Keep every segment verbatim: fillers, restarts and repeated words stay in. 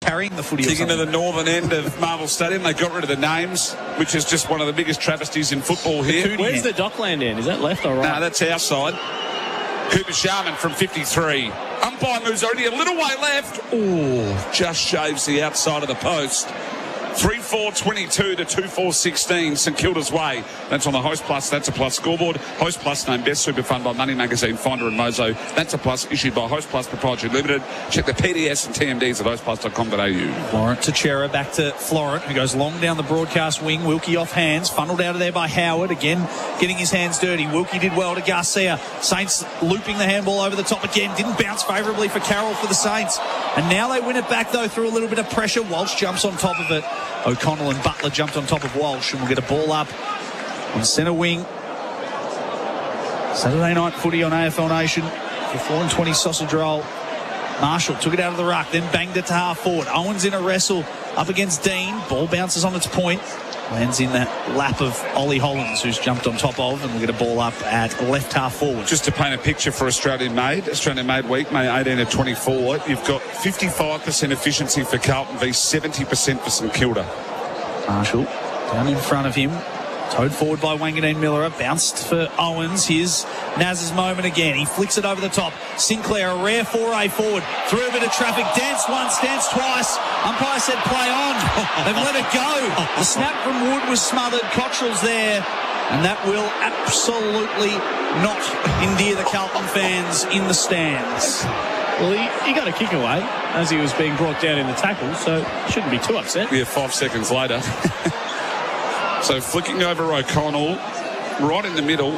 carrying the footy. Digging to the northern end of Marvel Stadium. They got rid of the names, which is just one of the biggest travesties in football here. Where's the Dockland end? Is that left or right? No, that's our side. Cooper Sharman from fifty-three. Umpire moves already a little way left. Oh, just shaves the outside of the post. three four twenty-two to two four sixteen, St Kilda's way. That's on the Host Plus. That's a Plus scoreboard. Host Plus named Best Super Fund by Money Magazine, Finder and Mozo. That's a Plus issued by Host Plus Proprietary Limited. Check the P D S and T M Ds at host plus dot com dot a u. Florent Teixeira back to Florent, who goes long down the broadcast wing. Wilkie off hands, funneled out of there by Howard. Again, getting his hands dirty. Wilkie did well to Garcia. Saints looping the handball over the top again. Didn't bounce favourably for Carroll for the Saints. And now they win it back, though, through a little bit of pressure. Walsh jumps on top of it. O'Connell and Butler jumped on top of Walsh, and we'll get a ball up on centre wing. Saturday night footy on A F L Nation. For four and twenty sausage roll. Marshall took it out of the ruck, then banged it to half forward. Owens in a wrestle up against Dean. Ball bounces on its point. Lands in that lap of Ollie Hollins, who's jumped on top of, and we'll get a ball up at left half forward. Just to paint a picture for Australian Made, Australian Made Week, May eighteen of twenty-four, you've got fifty-five percent efficiency for Carlton v seventy percent for St Kilda. Marshall down in front of him. Towed forward by Wanganeen Miller. Bounced for Owens. Here's Naz's moment again. He flicks it over the top. Sinclair, a rare foray forward. Through a bit of traffic. Danced once, danced twice. Umpire said play on. They've let it go. The snap from Wood was smothered. Cottrell's there. And that will absolutely not endear the Carlton fans in the stands. Well, he, he got a kick away as he was being brought down in the tackle, so shouldn't be too upset. Yeah, five seconds later. So flicking over O'Connell, right in the middle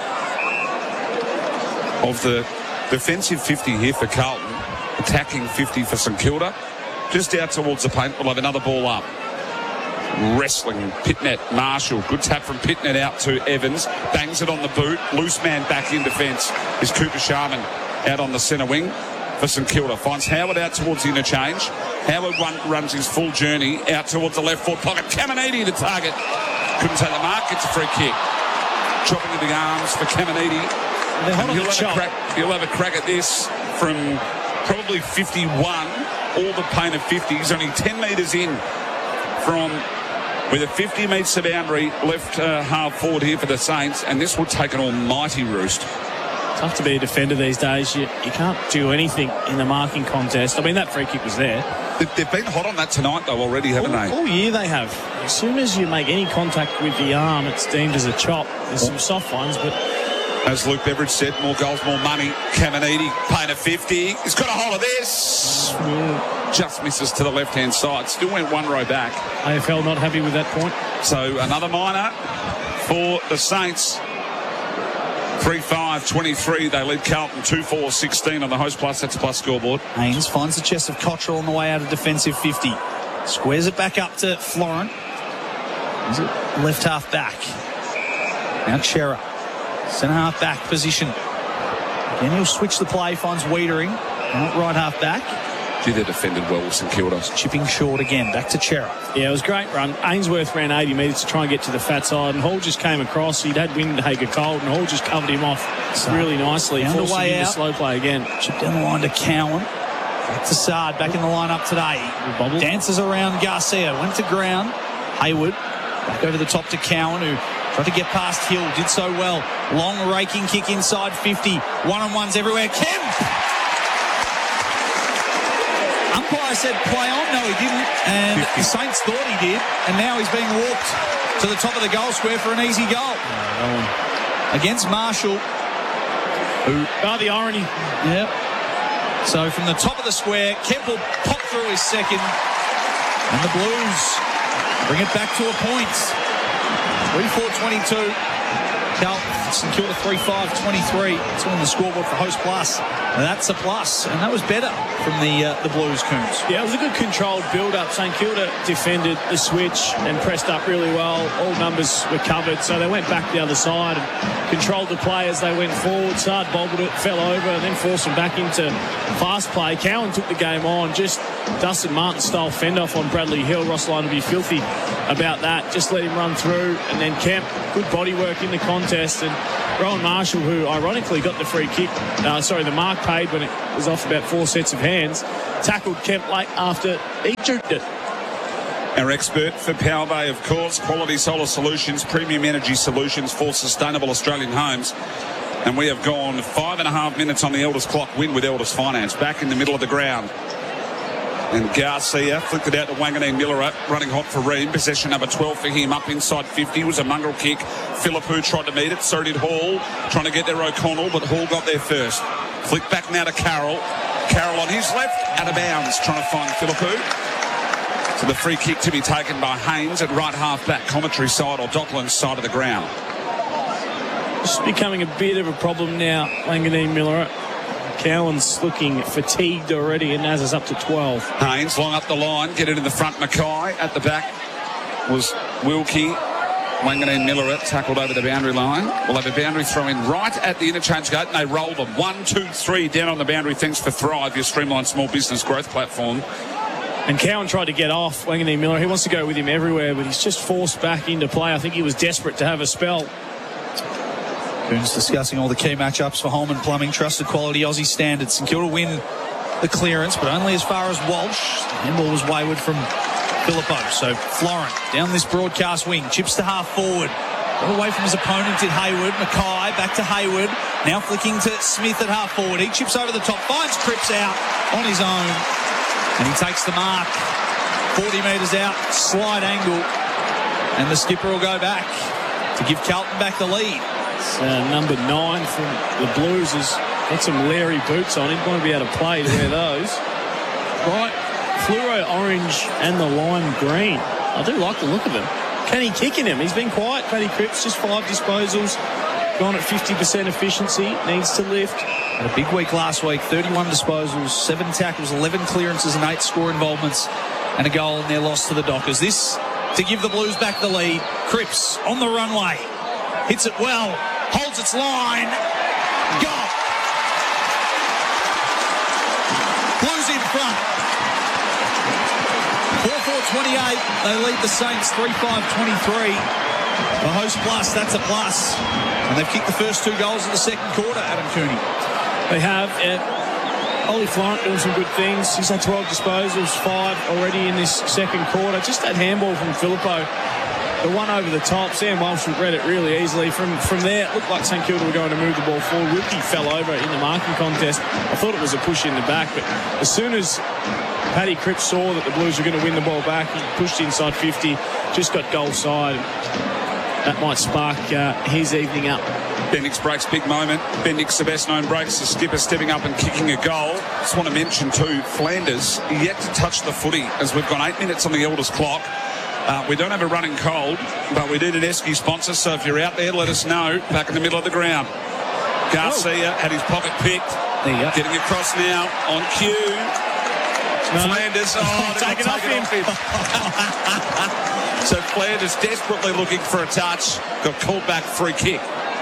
of the defensive fifty here for Carlton, attacking fifty for St Kilda. Just out towards the paint, we'll have another ball up. Wrestling, Pitnet, Marshall, good tap from Pitnet out to Evans, bangs it on the boot, loose man back in defence is Cooper Sharman out on the centre wing for St Kilda. Finds Howard out towards the interchange. Howard run, runs his full journey out towards the left foot pocket. Caminiti the target. Couldn't take the mark. Gets a free kick. Chopping to the arms for Caminiti. And he'll, have a crack, he'll have a crack at this from probably fifty-one. All the paint of fifty. He's only ten metres in from with a fifty metres to boundary. Left uh, half forward here for the Saints. And this will take an almighty roost. Tough to be a defender these days. You, you can't do anything in the marking contest. I mean, that free kick was there. They've, they've been hot on that tonight, though, already, haven't all, they? All year they have. As soon as you make any contact with the arm, it's deemed as a chop. There's some soft ones, but... As Luke Beveridge said, more goals, more money. Caminiti, paying a fifty. He's got a hold of this. Yeah. Just misses to the left-hand side. Still went one row back. A F L not happy with that point. So another minor for the Saints. three five twenty-three. They lead Carlton two four sixteen on the Host Plus. That's a Plus scoreboard. Haynes finds the chest of Cottrell on the way out of defensive fifty. Squares it back up to Florent. Is it left half back? Now Chera. Centre half back position. Again, he'll switch the play. Finds Wiedering. Out right half back. Gee, they defended well with St Kilda. Chipping short again. Back to Chera. Yeah, it was a great run. Ainsworth ran eighty metres to try and get to the fat side, and Hall just came across. He'd had Windhager cold, and Hall just covered him off so, really nicely, forcing him to slow play again. Chip down the line to Cowan. Back to Sard, back in the lineup today. Bobble. Dances around Garcia. Went to ground. Hayward. Back over the top to Cowan, who tried to get past Hill. Did so well. Long raking kick inside fifty. One-on-ones everywhere. Kemp! Umpire said play on. No, he didn't. And the Saints thought he did. And now he's being walked to the top of the goal square for an easy goal. Oh, against Marshall. Who? Oh, the irony. Yep. So from the top of the square, Kemp will pop through his second. And the Blues bring it back to a point. three four twenty-two. Carlton, St Kilda three five twenty-three. It's on the scoreboard for Host Plus. And that's a plus. And that was better from the uh, the Blues, Coons. Yeah, it was a good controlled build-up. St Kilda defended the switch and pressed up really well. All numbers were covered, so they went back the other side and controlled the play as they went forward. Sard bobbled it, fell over, and then forced them back into fast play. Cowan took the game on. Just Dustin Martin-style fend-off on Bradley Hill. Ross Lyon will be filthy about that. Just let him run through. And then Kemp, good body work in the contest. And Rowan Marshall, who ironically got the free kick, uh, sorry, the mark paid when it was off about four sets of hands, tackled Kemp late after he juked it. Our expert for Power Bay, of course, Quality Solar Solutions, premium energy solutions for sustainable Australian homes. And we have gone five and a half minutes on the Elders clock win with Elders Finance. Back in the middle of the ground. And Garcia flicked it out to Wanganeen Miller, running hot for Ream. Possession number twelve for him, up inside fifty. It was a mongrel kick. Philippou tried to meet it, so did Hall. Trying to get there O'Connell, but Hall got there first. Flick back now to Carroll. Carroll on his left, out of bounds, trying to find Philippou. So the free kick to be taken by Haynes at right half-back, commentary side or Dockland's side of the ground. It's becoming a bit of a problem now, Wanganeen Miller. Cowan's looking fatigued already, and Naz is up to twelve. Haynes long up the line, get it in the front. Mackay at the back was Wilkie. Wanganeen Miller tackled over the boundary line. We'll have a boundary throw in right at the interchange gate, and they roll them. One, two, three down on the boundary. Thanks for Thrive, your streamlined small business growth platform. And Cowan tried to get off Wanganeen Miller. He wants to go with him everywhere, but he's just forced back into play. I think he was desperate to have a spell. Coons discussing all the key matchups for Holman Plumbing. Trusted quality Aussie standards. St Kilda win the clearance, but only as far as Walsh. The handball was wayward from Philippou. So Florent down this broadcast wing. Chips to half forward. Got away from his opponent, did Hayward. Mackay back to Hayward. Now flicking to Smith at half forward. He chips over the top. Finds Cripps out on his own. And he takes the mark, forty metres out, slide angle, and the skipper will go back to give Carlton back the lead. It's, uh, number nine from the Blues has got some Larry boots on. He'd want to be able to play to wear those. Right, fluoro orange and the lime green. I do like the look of him. Can he kick in him? He's been quiet. Paddy Cripps, just five disposals, gone at fifty percent efficiency, needs to lift. Had a big week last week, thirty-one disposals, seven tackles, eleven clearances and eight score involvements and a goal in their loss to the Dockers. This to give the Blues back the lead. Cripps on the runway, hits it well, holds its line, goal. Blues in front. four four twenty-eight, they lead the Saints three five twenty-three. The host plus, that's a plus. And they've kicked the first two goals in the second quarter, Adam Cooney. They have. Uh, Ollie Florent doing some good things. He's had twelve disposals, five already in this second quarter. Just that handball from Philippou, the one over the top. Sam Walsh read it really easily. From from there, it looked like St Kilda were going to move the ball forward. Wilkie fell over in the marking contest. I thought it was a push in the back, but as soon as Paddy Cripps saw that the Blues were going to win the ball back, he pushed inside fifty, just got goal side. That might spark uh, his evening up. Bendix breaks, big moment. Bendix, the best known breaks. The skipper stepping up and kicking a goal. Just want to mention too, Flanders yet to touch the footy as we've got eight minutes on the Elders clock. Uh, we don't have a running cold, but we do need an Esky sponsor, so if you're out there, let us know. Back in the middle of the ground. Garcia had his pocket picked. There you go. Getting across now on cue. No. Flanders, oh, they're Take it gonna off take it him. off him. So Flanders desperately looking for a touch. Got called back, free kick.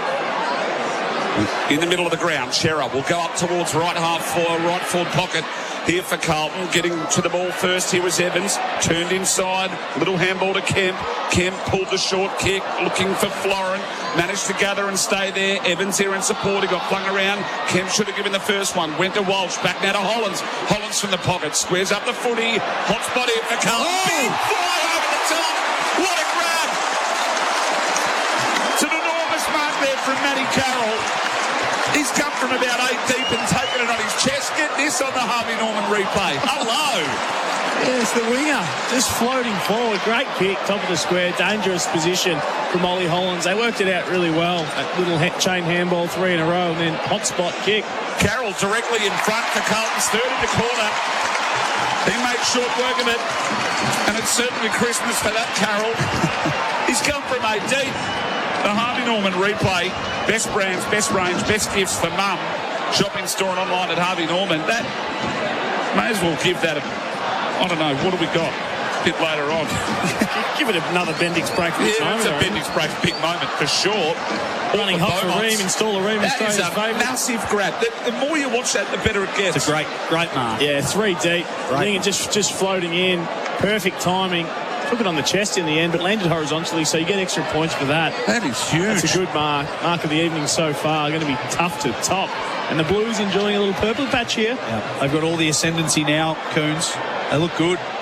In the middle of the ground, Shearer will go up towards right half forward, right forward pocket. Here for Carlton, getting to the ball first. Here was Evans, turned inside, little handball to Kemp. Kemp pulled the short kick, looking for Florent. Managed to gather and stay there. Evans here in support. He got flung around. Kemp should have given the first one. Went to Walsh. Back now to Hollands. Hollands from the pocket. Squares up the footy. Hot spot here for Carlton. Oh! Big fly over the top. What a grab. It's an enormous mark there from Matty Carroll. He's come from about eight deep and taken it on his chest. Get this on the Harvey Norman replay. Hello. Yes, the winger just floating forward. Great kick, top of the square. Dangerous position from Ollie Hollands. They worked it out really well. That little ha- chain handball, three in a row, and then hot spot kick. Carroll directly in front for Carlton's third in the corner. He made short work of it. And it's certainly Christmas for that Carroll. He's come from eight deep. The Harvey Norman replay. Best brands, best range, best gifts for mum. Shopping store and online at Harvey Norman. That may as well give that a, I don't know, what have we got? A bit later on. Give it another Bendix break. Yeah, it's a Bendix break, big moment for sure. Running hot for Ream, install a Ream, That is Australia's a favourite. massive grab. The, the more you watch that, the better it gets. It's a great, great mark. Yeah, three deep. I think it just, just floating in. Perfect timing. Took it on the chest in the end, but landed horizontally, so you get extra points for that. That is huge. That's a good mark. Mark of the evening so far. Going to be tough to top. And the Blues enjoying a little purple patch here. Yeah. They've got all the ascendancy now, Coons. They look good.